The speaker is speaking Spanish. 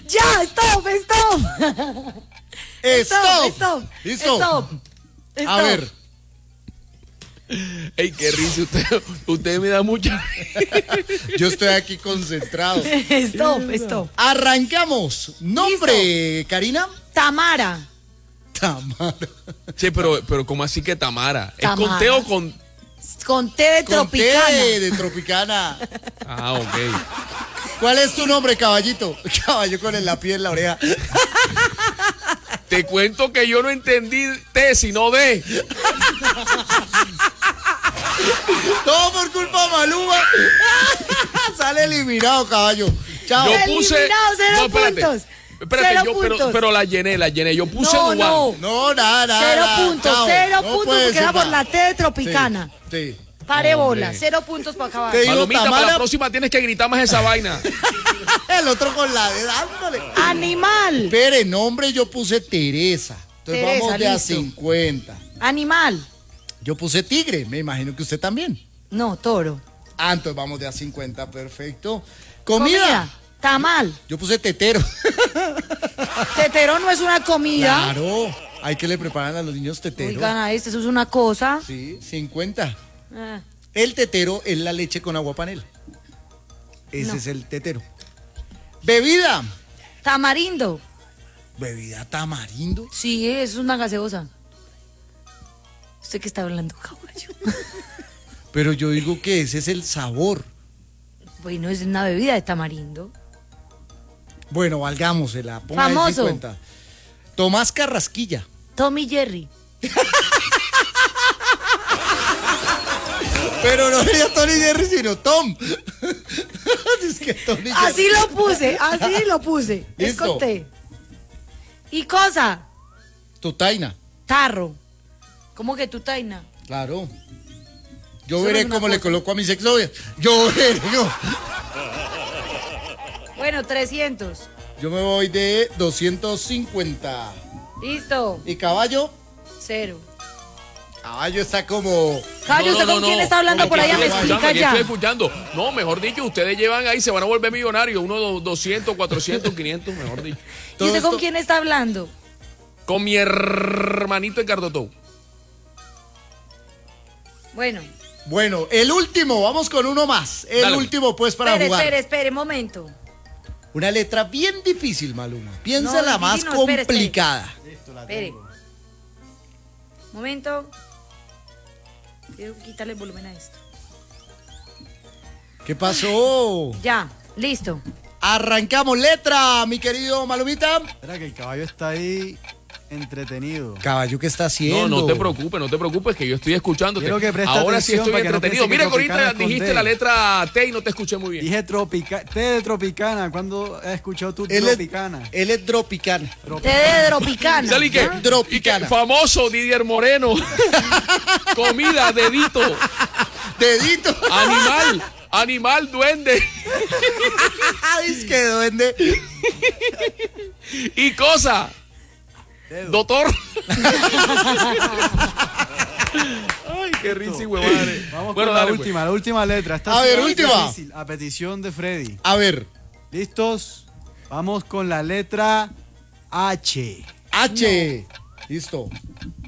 Ya, stop. Stop. Listo. Stop. A ver. Ey, qué risa, usted me da mucha. Yo estoy aquí concentrado. Stop. Arrancamos. Nombre, Karina. Tamara. Tamara. Sí, pero ¿cómo así que Tamara? ¿Es con Tamara. té o con...? Con té de Con Tropicana. té de Tropicana. Ah, ok. ¿Cuál es tu nombre, caballito? Caballo con el lápiz en la oreja. Te cuento que yo no entendí té, sino de. Todo por culpa de Maluma. Sale eliminado, caballo. Chao. Yo puse. Eliminado, cero espérate. puntos. Espérate, Cero yo, puntos. pero la llené. Yo puse No, Duan. no. No, nada. Cero puntos, chao. cero No puntos puede porque era ser por nada. la té de Tropicana. Sí. Pare Hombre. bola, 0 puntos para acabar. Te digo, Palomita, para Tamara. la próxima tienes que gritar más esa vaina. El otro con la de dándole. Animal. Espere, nombre yo puse Teresa. Entonces Teresa, vamos de a listo. 50. Animal. Yo puse tigre, me imagino que usted también. No, toro. Ah, entonces vamos de a 50, perfecto. Comida. Tamal. Yo puse tetero. Tetero no es una comida. Claro, hay que le preparan a los niños tetero. Oigan, a eso es una cosa. Sí, 50. Ah, El tetero es la leche con agua panela. Ese No. es el tetero. Bebida. Tamarindo. Bebida tamarindo. Sí, es una gaseosa. ¿Usted qué está hablando, caballo? Pero yo digo que ese es el sabor. Bueno, es una bebida de tamarindo. Bueno, valgámosela. Ponga ahí Famoso. 50. Tomás Carrasquilla. Tommy Jerry. Pero no sería Tony Jerry, sino Tom. Es que Tony Así Jerry. lo puse. Es Listo. con té. Y cosa, Tutaina. tarro. ¿Cómo que tu taina? Claro. Yo Solo veré es una cómo le cosa. coloco a mis exnovias. Yo veré. Bueno, 300. Yo me voy de 250. Listo. ¿Y caballo? 0. Caballo está como... Caballo, ¿usted con quién está hablando Como por que allá? estoy Me escuchando, explica aquí ya. estoy escuchando. No, mejor dicho, ustedes llevan ahí, se van a volver millonarios. Uno 200, 400, 500, mejor dicho. ¿Y Todo usted con esto- quién está hablando? Con mi hermanito en Cardotó. Bueno. Bueno, el último, vamos con uno más. El Dale. último, pues, para jugar. Espere, momento. Una letra bien difícil, Maluma. Piensa la No, más difícil no, espere. complicada. Espere. Momento. Quiero quitarle el volumen a esto. ¿Qué pasó? Ya, listo. Arrancamos letra, mi querido Malumita. Espera que el caballo está ahí entretenido. Caballo, ¿qué está haciendo? No te preocupes, que yo estoy escuchándote. Quiero que preste Ahora sí atención estoy para que no entretenido. piense que Mira que ahorita Tropicana es con dijiste D. la letra T y no te escuché muy bien. Dije té de Tropicana. ¿Cuándo has escuchado tú Él Tropicana? él es Tropicana. Té de Tropicana. Sali que, ¿Ah? Tropicana. y que famoso Didier Moreno. Comida, dedito. Dedito. Animal, duende. Es que duende. Y cosa. Doctor. Ay, qué risa y huevare. Vamos Bueno, con la dale, última, la última letra. Esta A sí ver, es última. difícil, a petición de Freddy. A ver, ¿Listos? Vamos con la letra H. H. Listo.